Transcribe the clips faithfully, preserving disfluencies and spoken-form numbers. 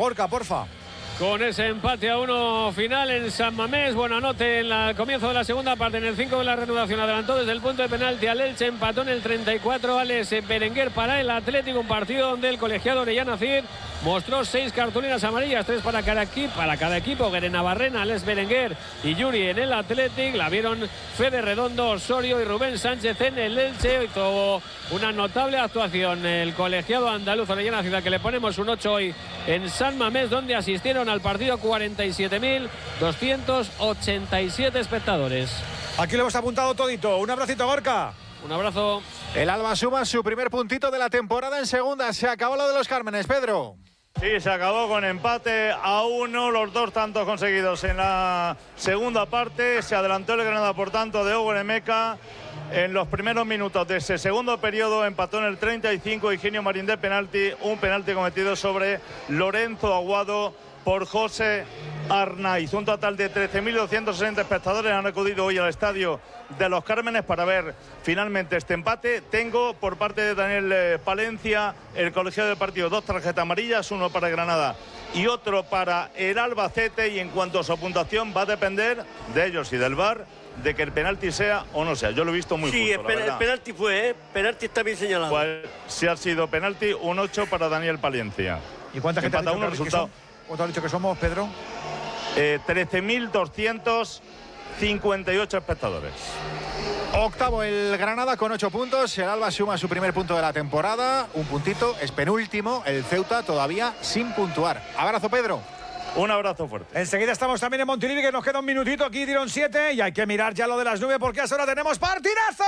Gorka, porfa. Con ese empate a uno final en San Mamés. Bueno, anote en el comienzo de la segunda parte, en el cinco de la reanudación, adelantó desde el punto de penalti al Elche, empató en el treinta y cuatro Alex Berenguer para el Atlético, un partido donde el colegiado Orellana Cid mostró seis cartulinas amarillas, tres para cada equipo, para cada equipo. Guerena Barrena, Alex Berenguer y Yuri en el Atlético. La vieron Fede Redondo, Osorio y Rubén Sánchez en el Elche. Hizo una notable actuación el colegiado andaluz Orellana Cid, que le ponemos un ocho hoy en San Mamés, donde asistieron al partido cuarenta y siete mil doscientos ochenta y siete espectadores. Aquí lo hemos apuntado todito. Un abracito, Gorka. Un abrazo. El Alba suma su primer puntito de la temporada en segunda. Se acabó lo de los Cármenes, Pedro. Sí, se acabó con empate a uno, los dos tantos conseguidos en la segunda parte. Se adelantó el Granada, por tanto, de Hugo Nemeca. En los primeros minutos de ese segundo periodo empató en el treinta y cinco Higinio Marín de penalti, un penalti cometido sobre Lorenzo Aguado por José Arnaiz. Un total de trece mil doscientos sesenta espectadores han acudido hoy al estadio de los Cármenes para ver finalmente este empate. Tengo por parte de Daniel eh, Palencia, el colegiado del partido, dos tarjetas amarillas, uno para Granada y otro para el Albacete, y en cuanto a su puntuación va a depender de ellos y del V A R de que el penalti sea o no sea. Yo lo he visto muy sí, justo, el, la el penalti fue, ¿eh? Penalti está bien señalado. Pues si ha sido penalti, un ocho para Daniel Palencia. ¿Y cuánta gente ha dicho, uno, que, resultado? que son, ¿Cuánto ha dicho que somos, Pedro? Eh, trece mil doscientos cincuenta y ocho espectadores. Octavo el Granada con ocho puntos. El Alba suma su primer punto de la temporada. Un puntito, es penúltimo. El Ceuta todavía sin puntuar. Abrazo, Pedro. Un abrazo fuerte. Enseguida estamos también en Montilivi, que nos queda un minutito. Aquí dieron siete y hay que mirar ya lo de las nubes, porque a esa hora tenemos partidazo.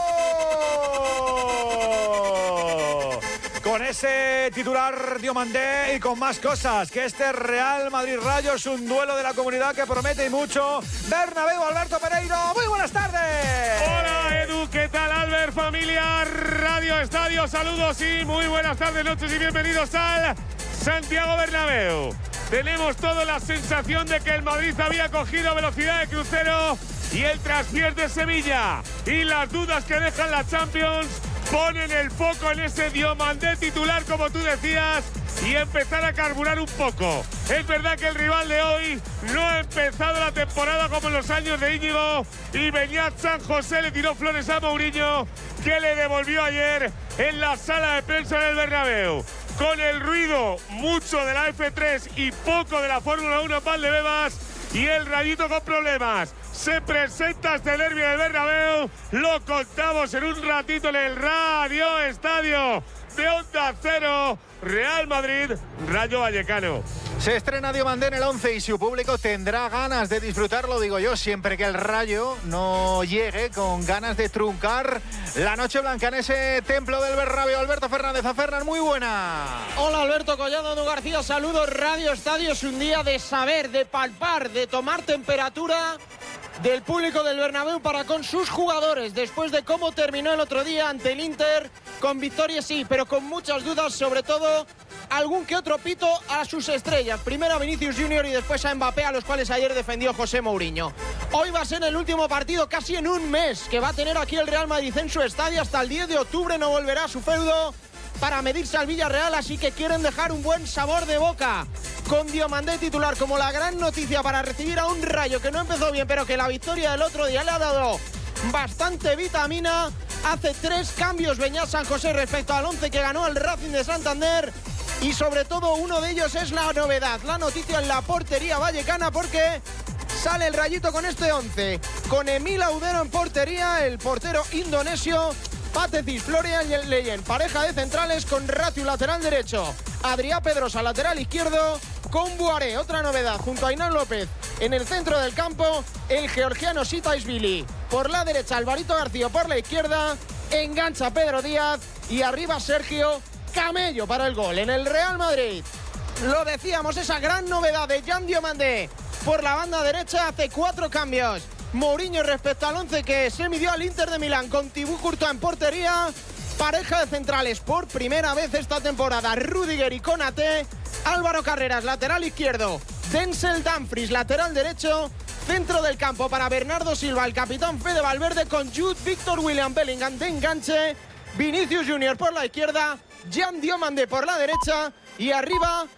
Con ese titular Diomandé y con más cosas, que este Real Madrid-Rayo es un duelo de la comunidad que promete y mucho. Bernabéu, Alberto Pereiro, muy buenas tardes. Hola Edu, ¿qué tal Albert, familia, Radio Estadio? Saludos y muy buenas tardes, noches y bienvenidos al Santiago Bernabéu. Tenemos toda la sensación de que el Madrid había cogido velocidad de crucero y el traspiés de Sevilla. Y las dudas que dejan la Champions ponen el foco en ese Diomandé titular, como tú decías, y empezar a carburar un poco. Es verdad que el rival de hoy no ha empezado la temporada como en los años de Íñigo, y Beñat San José le tiró flores a Mourinho, que le devolvió ayer en la sala de prensa del Bernabéu. Con el ruido mucho de la F tres y poco de la Fórmula uno en Valdebebas, y el Rayito con problemas. Se presenta este derbi del Bernabéu, lo contamos en un ratito en el Radio Estadio de Onda Cero. Real Madrid, Rayo Vallecano. Se estrena Diomandé en el once y su público tendrá ganas de disfrutarlo, digo yo, siempre que el Rayo no llegue con ganas de truncar la noche blanca en ese templo del Bernabéu. Alberto Fernández, a Fernández, muy buena. Hola Alberto Collado, Edu García, saludos. Radio Estadio es un día de saber, de palpar, de tomar temperatura del público del Bernabéu para con sus jugadores, después de cómo terminó el otro día ante el Inter, con victoria sí, pero con muchas dudas, sobre todo algún que otro pito a sus estrellas, primero a Vinicius Junior y después a Mbappé, a los cuales ayer defendió José Mourinho. Hoy va a ser el último partido casi en un mes que va a tener aquí el Real Madrid en su estadio. Hasta el diez de octubre no volverá a su feudo para medirse al Villarreal, así que quieren dejar un buen sabor de boca con Diomandé titular como la gran noticia para recibir a un Rayo que no empezó bien, pero que la victoria del otro día le ha dado bastante vitamina. Hace tres cambios Beñat San José respecto al once que ganó el Racing de Santander, y sobre todo uno de ellos es la novedad, la noticia en la portería vallecana, porque sale el Rayito con este once, con Emil Audero en portería, el portero indonesio, Patecis, Florian Leyen, pareja de centrales con Ratiu lateral derecho, Adrià Pedrosa lateral izquierdo, con Buaré, otra novedad, junto a Ainán López en el centro del campo, el georgiano Sitaishvili por la derecha, Alvarito García por la izquierda, engancha Pedro Díaz y arriba Sergio Camello para el gol. En el Real Madrid, lo decíamos, esa gran novedad de Jan Diomandé por la banda derecha, hace cuatro cambios Mourinho respecto al once que se midió al Inter de Milán, con Thibaut Courtois en portería, pareja de centrales por primera vez esta temporada, Rüdiger y Konaté, Álvaro Carreras lateral izquierdo, Denzel Dumfries lateral derecho, centro del campo para Bernardo Silva, el capitán Fede Valverde, con Jude, Victor William Bellingham de enganche, Vinicius Junior por la izquierda, Jan Diomandé por la derecha, y arriba